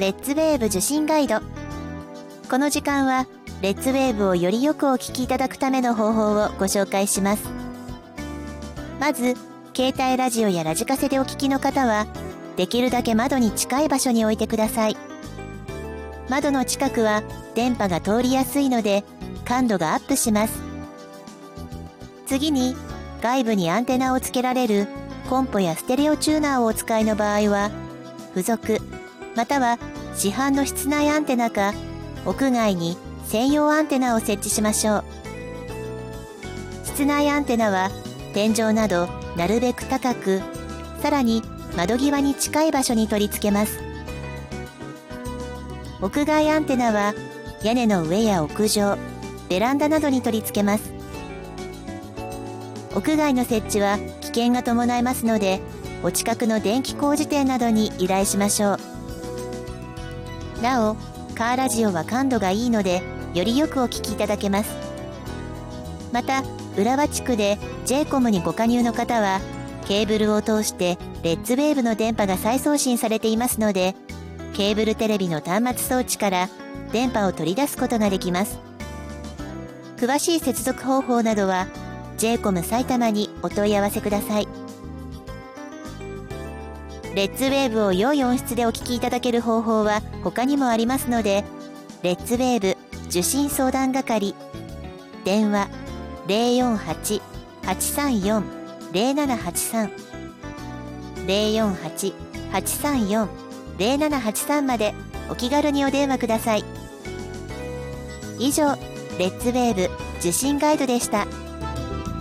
レッツウェーブ受信ガイド。この時間はレッツウェーブをよりよくお聞きいただくための方法をご紹介します。まず携帯ラジオやラジカセでお聞きの方は、できるだけ窓に近い場所に置いてください。窓の近くは電波が通りやすいので感度がアップします。次に外部にアンテナをつけられるコンポやステレオチューナーをお使いの場合は、付属または市販の室内アンテナか屋外に専用アンテナを設置しましょう。室内アンテナは天井などなるべく高く、さらに窓際に近い場所に取り付けます。屋外アンテナは屋根の上や屋上、ベランダなどに取り付けます。屋外の設置は危険が伴いますので、お近くの電気工事店などに依頼しましょう。なお、カーラジオは感度がいいので、よりよくお聞きいただけます。また、浦和地区で J コムにご加入の方は、ケーブルを通してレッツウェーブの電波が再送信されていますので、ケーブルテレビの端末装置から電波を取り出すことができます。詳しい接続方法などは J コム埼玉にお問い合わせください。レッツウェーブを良い音質でお聞きいただける方法は他にもありますので、レッツウェーブ受信相談係、電話 048-834-0783 048-834-0783 までお気軽にお電話ください。以上、レッツウェーブ受信ガイドでした。